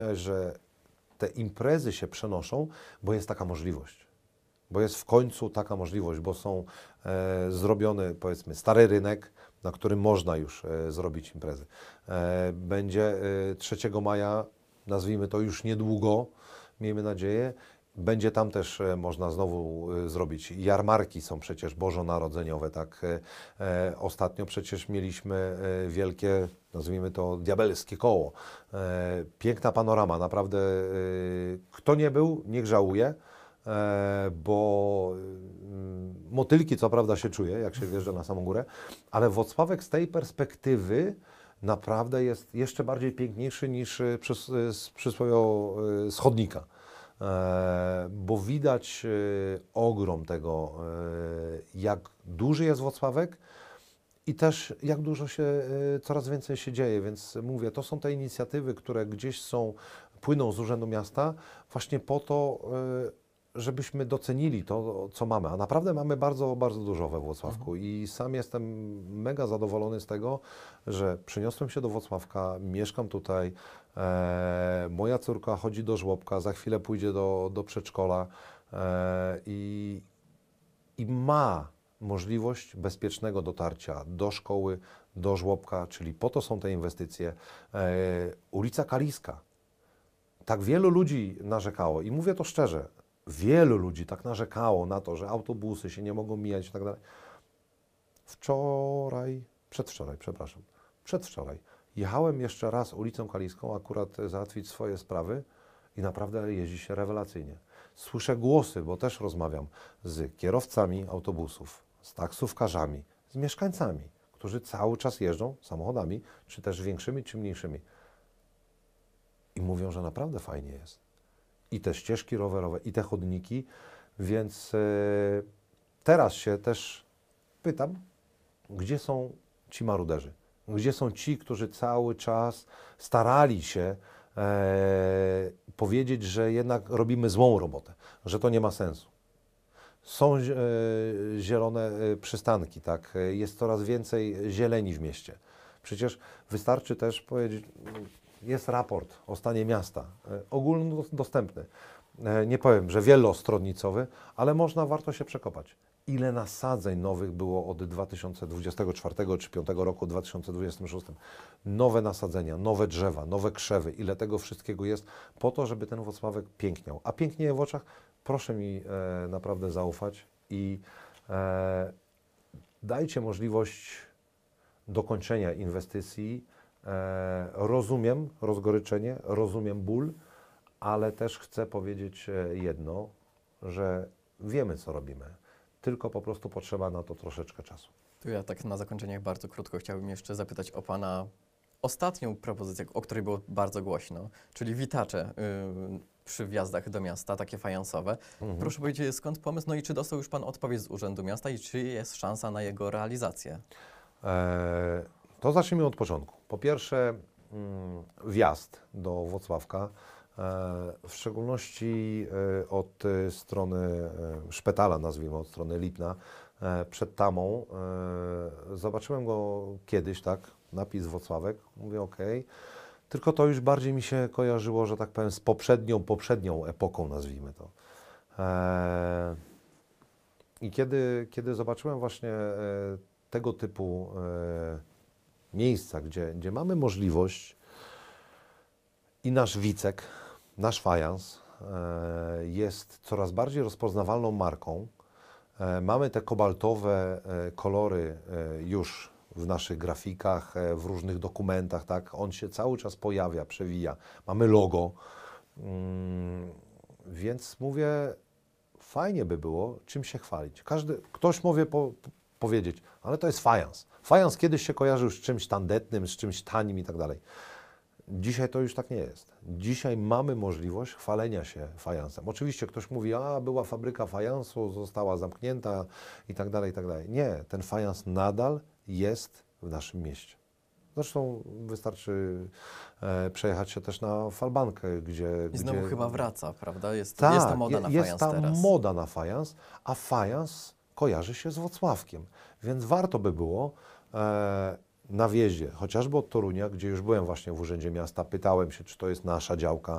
że te imprezy się przenoszą, bo jest taka możliwość. Bo jest w końcu taka możliwość, bo są zrobiony, powiedzmy, stary rynek, na którym można już zrobić imprezy. Będzie 3 maja, nazwijmy to już niedługo, miejmy nadzieję. Będzie tam też można znowu zrobić. Jarmarki są przecież bożonarodzeniowe, tak. Ostatnio przecież mieliśmy wielkie, nazwijmy to, diabelskie koło. Piękna panorama, naprawdę. Kto nie był, niech żałuje, bo motylki co prawda się czuje, jak się wjeżdża na samą górę, ale Włocławek z tej perspektywy naprawdę jest jeszcze bardziej piękniejszy niż z przysłowiowego schodnika. Bo widać ogrom tego, jak duży jest Włocławek i też jak dużo się, coraz więcej się dzieje, więc mówię, to są te inicjatywy, które gdzieś są, płyną z Urzędu Miasta właśnie po to, żebyśmy docenili to, co mamy, a naprawdę mamy bardzo, bardzo dużo we Włocławku i sam jestem mega zadowolony z tego, że przyniosłem się do Włocławka, mieszkam tutaj, moja córka chodzi do żłobka, za chwilę pójdzie do przedszkola i ma możliwość bezpiecznego dotarcia do szkoły, do żłobka, czyli po to są te inwestycje. Ulica Kaliska. Tak wielu ludzi narzekało i mówię to szczerze, wielu ludzi tak narzekało na to, że autobusy się nie mogą mijać i tak dalej. Przedwczoraj jechałem jeszcze raz ulicą Kaliską, akurat załatwić swoje sprawy i naprawdę jeździ się rewelacyjnie. Słyszę głosy, bo też rozmawiam z kierowcami autobusów, z taksówkarzami, z mieszkańcami, którzy cały czas jeżdżą samochodami, czy też większymi, czy mniejszymi. I mówią, że naprawdę fajnie jest. I te ścieżki rowerowe, i te chodniki, więc teraz się też pytam, gdzie są ci maruderzy? Gdzie są ci, którzy cały czas starali się powiedzieć, że jednak robimy złą robotę, że to nie ma sensu. Są zielone przystanki, tak? Jest coraz więcej zieleni w mieście. Przecież wystarczy też powiedzieć, jest raport o stanie miasta, ogólnodostępny. Nie powiem, że wielostronnicowy, ale warto się przekopać. Ile nasadzeń nowych było od 2024 czy 2025 roku, 2026. Nowe nasadzenia, nowe drzewa, nowe krzewy, ile tego wszystkiego jest po to, żeby ten Włocławek piękniał. A pięknieje w oczach, proszę mi naprawdę zaufać i dajcie możliwość dokończenia inwestycji. Rozumiem rozgoryczenie, rozumiem ból, ale też chcę powiedzieć jedno, że wiemy, co robimy, tylko po prostu potrzeba na to troszeczkę czasu. Tu ja tak na zakończenie bardzo krótko chciałbym jeszcze zapytać o Pana ostatnią propozycję, o której było bardzo głośno, czyli witacze przy wjazdach do miasta, takie fajansowe. Proszę powiedzieć, skąd pomysł, no i czy dostał już Pan odpowiedź z Urzędu Miasta i czy jest szansa na jego realizację? To zacznijmy od początku. Po pierwsze, wjazd do Włocławka, w szczególności od strony szpitala, nazwijmy, od strony Lipna, przed Tamą. Zobaczyłem go kiedyś, tak, napis Włocławek, mówię ok, tylko to już bardziej mi się kojarzyło, że tak powiem, z poprzednią epoką, nazwijmy to. I kiedy zobaczyłem właśnie tego typu miejsca, gdzie mamy możliwość i nasz Wicek, nasz fajans jest coraz bardziej rozpoznawalną marką. Mamy te kobaltowe kolory już w naszych grafikach, w różnych dokumentach, tak? On się cały czas pojawia, przewija. Mamy logo, więc mówię, fajnie by było czym się chwalić. Ktoś może powiedzieć, ale to jest fajans. Fajans kiedyś się kojarzył z czymś tandetnym, z czymś tanim i tak dalej. Dzisiaj to już tak nie jest. Dzisiaj mamy możliwość chwalenia się fajansem. Oczywiście ktoś mówi, była fabryka fajansu, została zamknięta i tak dalej, i tak dalej. Nie, ten fajans nadal jest w naszym mieście. Zresztą wystarczy przejechać się też na Falbankę, gdzie... I znowu chyba wraca, prawda? Jest Tak, ta moda na fajans teraz. Jest ta moda na fajans, a fajans kojarzy się z Włocławkiem. Więc warto by było na wjeździe, chociażby od Torunia, gdzie już byłem właśnie w Urzędzie Miasta, pytałem się, czy to jest nasza działka,